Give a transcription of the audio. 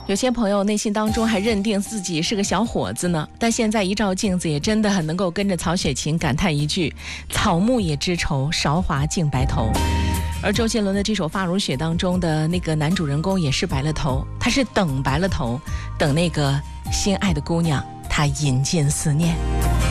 有些朋友内心当中还认定自己是个小伙子呢，但现在一照镜子，也真的很能够跟着曹雪芹感叹一句：草木也知愁，韶华尽白头。而周杰伦的这首《发如雪》当中的那个男主人公也是白了头，他是等白了头，等那个心爱的姑娘，他饮尽思念。